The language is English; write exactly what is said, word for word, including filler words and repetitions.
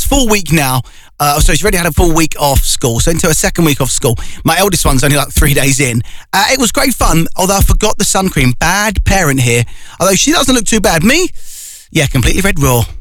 full week now. Uh, so she's already had a full week off school, so into her second week off school. My eldest one's only like three days in. Uh, it was great fun, although I forgot the sun cream. Bad parent here. Although she doesn't look too bad. Me? Yeah, completely red raw.